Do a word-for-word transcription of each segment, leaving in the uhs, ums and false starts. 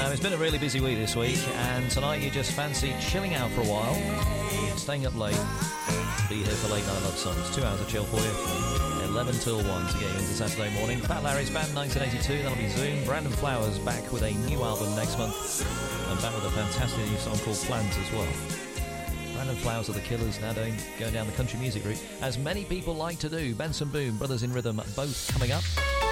Um, it's been a really busy week this week, and tonight you just fancy chilling out for a while, staying up late, be here for late night love songs. Two hours of chill for you, eleven till one to get you into Saturday morning. Fat Larry's Band nineteen eighty-two, that'll be Zoom. Brandon Flowers back with a new album next month, and back with a fantastic new song called Plans as well. Brandon Flowers are the Killers, now doing, going down the country music route, as many people like to do. Benson Boone, Brothers in Rhythm, both coming up.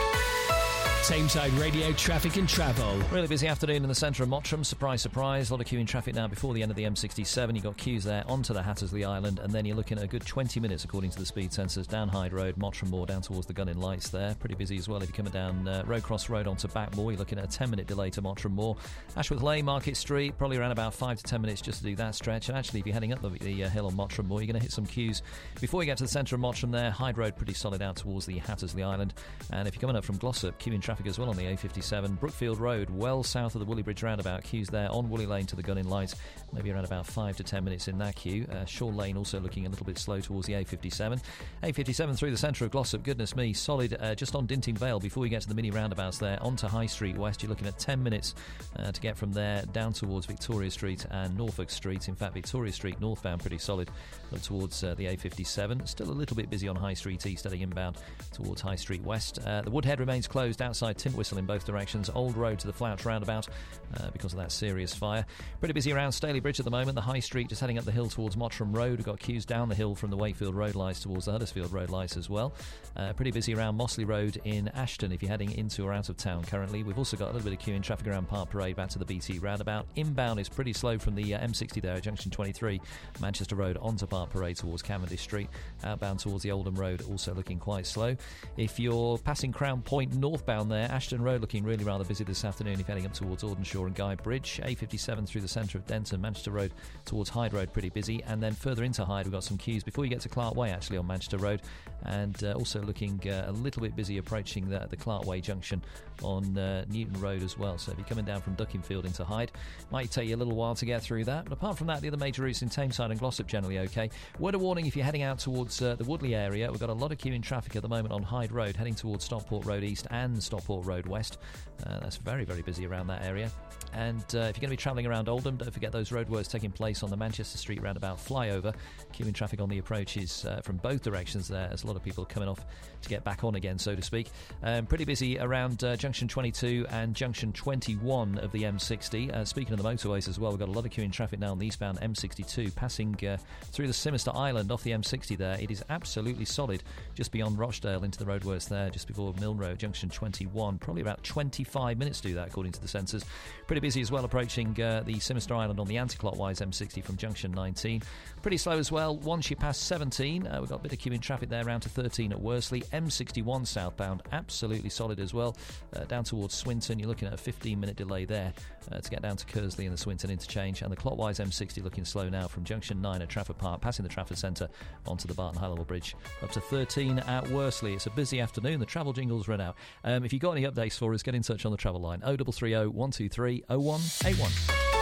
Tameside Radio Traffic and Travel. Really busy afternoon in the centre of Mottram. Surprise, surprise. A lot of queuing traffic now before the end of the M sixty-seven. You've got queues there onto the Hattersley Island, and then you're looking at a good twenty minutes, according to the speed sensors, down Hyde Road, Mottram Moor, down towards the Gunning Lights there. Pretty busy as well if you're coming down uh, Road Cross Road onto Backmoor. You're looking at a ten minute delay to Mottram Moor. Ashworth Lane, Market Street, probably around about five to ten minutes just to do that stretch. And actually, if you're heading up the, the uh, hill on Mottram Moor, you're going to hit some queues before you get to the centre of Mottram there. Hyde Road pretty solid out towards the Hattersley Island. And if you're coming up from Glossop, queuing traffic as well on the A fifty-seven. Brookfield Road, well south of the Woolly Bridge roundabout, queues there on Woolly Lane to the Gunning Lights, maybe around about five to ten minutes in that queue. uh, Shaw Lane also looking a little bit slow towards the A fifty-seven. A fifty-seven through the centre of Glossop, goodness me, solid uh, just on Dinting Vale before you get to the mini roundabouts there onto High Street West. You're looking at ten minutes uh, to get from there down towards Victoria Street and Norfolk Street. In fact, Victoria Street northbound pretty solid up towards uh, the A fifty-seven. Still a little bit busy on High Street East heading inbound towards High Street West. uh, The Woodhead remains closed outside Tintwistle in both directions. Old Road to the Flouch roundabout uh, because of that serious fire. Pretty busy around Staley Bridge at the moment. The High Street just heading up the hill towards Mottram Road. We've got queues down the hill from the Wayfield Road lights towards the Huddersfield Road lights as well. Uh, pretty busy around Mossley Road in Ashton if you're heading into or out of town currently. We've also got a little bit of queuing traffic around Park Parade back to the B T roundabout. Inbound is pretty slow from the uh, M sixty there at Junction twenty-three, Manchester Road onto Park Parade towards Cavendish Street. Outbound towards the Oldham Road also looking quite slow. If you're passing Crown Point northbound there, Ashton Road looking really rather busy this afternoon if heading up towards Audenshaw and Guy Bridge. A fifty-seven through the centre of Denton, Manchester Road towards Hyde Road pretty busy, and then further into Hyde we've got some queues before you get to Clark Way actually on Manchester Road, and uh, also looking uh, a little bit busy approaching the, the Clark Way junction on uh, Newton Road as well. So if you're coming down from Duckingfield into Hyde, might take you a little while to get through that, but apart from that the other major routes in Tameside and Glossop generally okay. Word of warning if you're heading out towards uh, the Woodley area, we've got a lot of queuing traffic at the moment on Hyde Road heading towards Stockport Road East and Stockport Road West. Uh, that's very very busy around that area. And uh, if you're going to be travelling around Oldham, don't forget those roadworks taking place on the Manchester Street roundabout flyover. Queuing traffic on the approaches uh, from both directions there, as a lot of people are coming off to get back on again, so to speak. Um, pretty busy around uh, Junction twenty-two and Junction twenty-one of the M sixty. Uh, speaking of the motorways as well, we've got a lot of queuing traffic now on the eastbound M sixty-two, passing uh, through the Simister Island off the M sixty there. It is absolutely solid just beyond Rochdale into the roadworks there, just before Milne Road, Junction twenty-one. Probably about twenty-five minutes to do that, according to the sensors. Pretty busy as well approaching uh, the Simister Island on the anti-clockwise M sixty from Junction nineteen. Pretty slow as well once you pass seventeen. Uh, we've got a bit of queuing traffic there around to thirteen at Worsley. M sixty-one southbound, absolutely solid as well. Uh, down towards Swinton, you're looking at a fifteen minute delay there uh, to get down to Kersley and the Swinton interchange. And the clockwise M sixty looking slow now from Junction nine at Trafford Park, passing the Trafford Centre onto the Barton High Level Bridge, up to thirteen at Worsley. It's a busy afternoon. The travel jingles run out. Um, if you've got any updates for us, get in touch on the travel line oh three three oh, one two three, oh one eight one.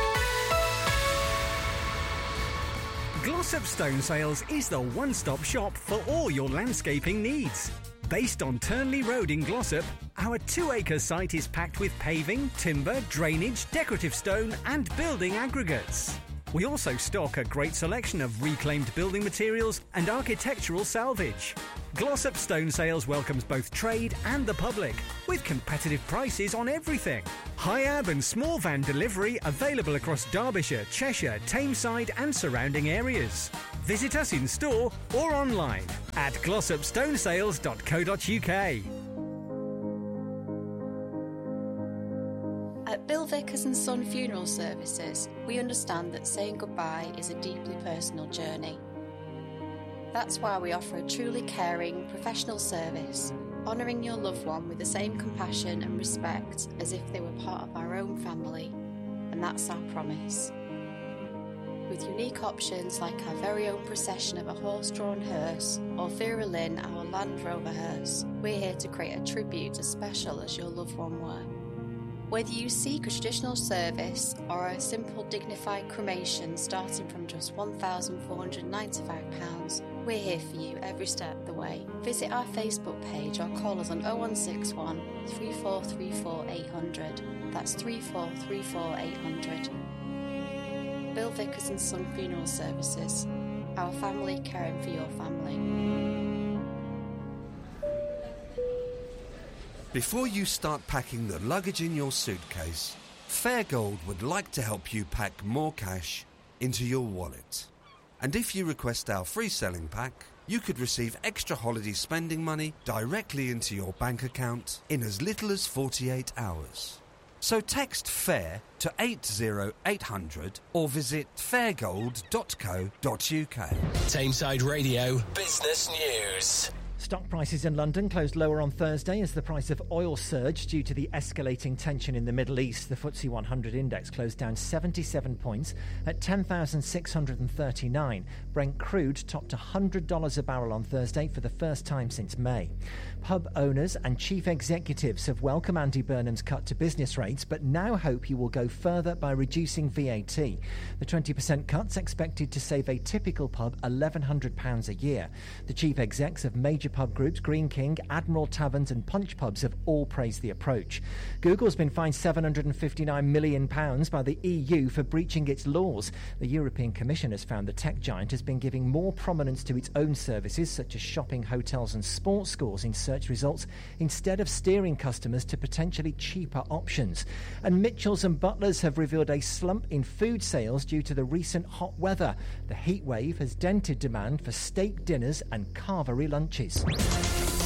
Glossop Stone Sales is the one-stop shop for all your landscaping needs. Based on Turnley Road in Glossop, our two-acre site is packed with paving, timber, drainage, decorative stone and building aggregates. We also stock a great selection of reclaimed building materials and architectural salvage. Glossop Stone Sales welcomes both trade and the public, with competitive prices on everything. High-ab and small van delivery available across Derbyshire, Cheshire, Tameside and surrounding areas. Visit us in store or online at glossop stone sales dot co dot uk. At Bill Vickers and Son Funeral Services, we understand that saying goodbye is a deeply personal journey. That's why we offer a truly caring, professional service, honouring your loved one with the same compassion and respect as if they were part of our own family. And that's our promise. With unique options like our very own procession of a horse-drawn hearse or Vera Lynn, our Land Rover hearse, we're here to create a tribute as special as your loved one were. Whether you seek a traditional service or a simple dignified cremation starting from just one thousand four hundred ninety-five pounds, We're here for you every step of the way. Visit our Facebook page or call us on oh one six one, three four three four, eight hundred. That's three four three four, eight hundred. Bill Vickers and Son Funeral Services. Our family caring for your family. Before you start packing the luggage in your suitcase, Fairgold would like to help you pack more cash into your wallet. And if you request our free selling pack, you could receive extra holiday spending money directly into your bank account in as little as forty-eight hours. So text FAIR to eight zero eight hundred or visit fairgold dot co dot uk. Tameside Radio Business News. Stock prices in London closed lower on Thursday as the price of oil surged due to the escalating tension in the Middle East. The F T S E one hundred index closed down seventy-seven points at ten thousand six hundred thirty-nine. Brent crude topped one hundred dollars a barrel on Thursday for the first time since May. Pub owners and chief executives have welcomed Andy Burnham's cut to business rates, but now hope he will go further by reducing V A T. The twenty percent cut's expected to save a typical pub eleven hundred pounds a year. The chief execs of major pub groups Green King, Admiral Taverns and Punch Pubs have all praised the approach. Google's been fined seven hundred fifty-nine million pounds by the E U for breaching its laws. The European Commission has found the tech giant has been giving more prominence to its own services such as shopping, hotels and sports scores in search results instead of steering customers to potentially cheaper options. And Mitchells and Butlers have revealed a slump in food sales due to the recent hot weather. The heat wave has dented demand for steak dinners and carvery lunches.